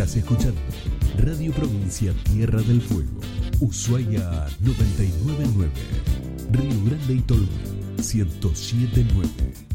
Estás escuchando Radio Provincia Tierra del Fuego, Ushuaia 999, Río Grande y Tolwyn 1079.